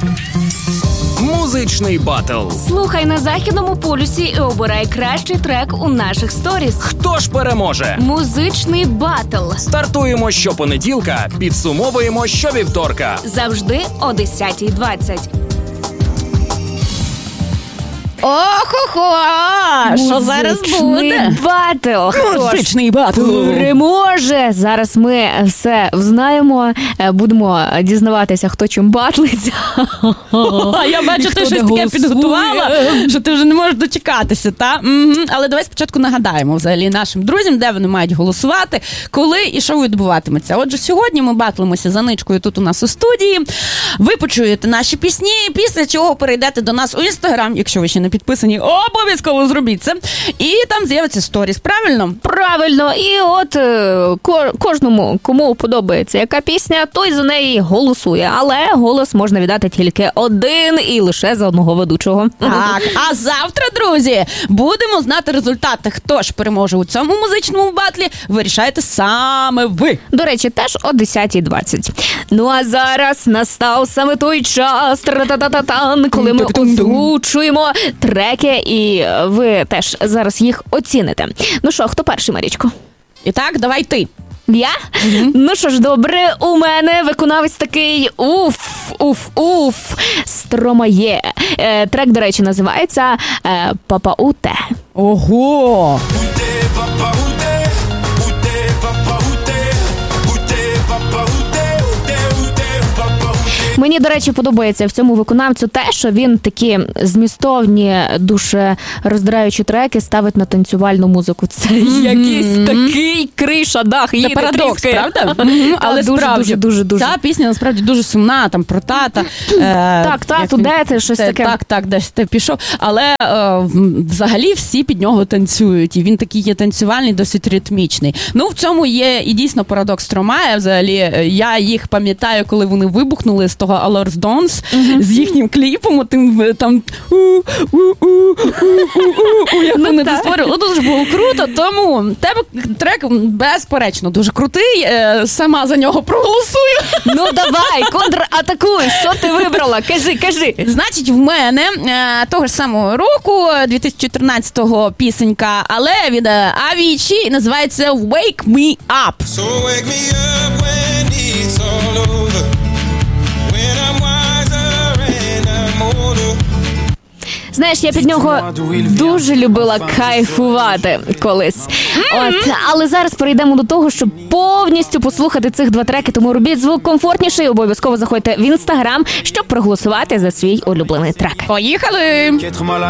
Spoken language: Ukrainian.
Музичний батл. Слухай на Західному полюсі і обирай кращий трек у наших сторіс. Хто ж переможе? Музичний батл. Стартуємо щопонеділка, підсумовуємо щовівторка. Завжди о 10:20. Охо-хо! Що зараз буде? Музичний батл. Переможе! Зараз ми все взнаємо, будемо дізнаватися, хто чим батлиться. Я бачу, ти щось таке підготувала, що ти вже не можеш дочекатися, та? Але давай спочатку нагадаємо взагалі нашим друзям, де вони мають голосувати, коли і що відбуватиметься. Отже, сьогодні ми батлимося за Ничкою тут у нас у студії. Ви почуєте наші пісні, після чого перейдете до нас у Інстаграм, якщо ви ще не підписані, обов'язково зробіть це. І там з'явиться сторіс, правильно? Правильно. І от кожному, кому подобається яка пісня, той за неї голосує. Але голос можна віддати тільки один і лише за одного ведучого. Так, а завтра, друзі, будемо знати результати. Хто ж переможе у цьому музичному батлі, вирішаєте саме ви. До речі, теж о 10:20. Ну а зараз настав саме той час, коли ми озвучуємо треки, і ви теж зараз їх оціните. Ну що, хто перший, Марічко? І так, давай ти. Я? Ну що ж, добре, у мене виконавець такий Стромає. Трек, до речі, називається «Папауте». Ого! Мені, до речі, подобається в цьому виконавцю те, що він такі змістовні, дуже роздираючі треки ставить на танцювальну музику. Це якийсь такий криша, дах, їде, парадокс, тріскає. правда? Але справді, дуже. ця пісня насправді дуже сумна, там про тата. Тату, де ти? Щось таке. Так, десь ти пішов. Але взагалі всі під нього танцюють, і він такий є танцювальний, досить ритмічний. Ну, в цьому є і дійсно парадокс Стромає. Взагалі, я їх пам'ятаю, коли вони вибухнули з того Allure Dance, з їхнім кліпом, тим там як вони це створили. Дуже було круто, тому тебе трек безперечно дуже крутий, сама за нього проголосую. Ну давай, контратакуй, що ти вибрала? Кажи. Значить, в мене того ж самого року, 2014-го, пісенька «Але» від Avicii, називається «Wake Me Up». So wake me up when it's all over. When I'm wiser and I'm older. Знаєш, я під нього дуже любила кайфувати колись. Але зараз перейдемо до того, щоб повністю послухати цих два треки, тому робіть звук комфортніше і обов'язково заходьте в Інстаграм, щоб проголосувати за свій улюблений трек. Поїхали!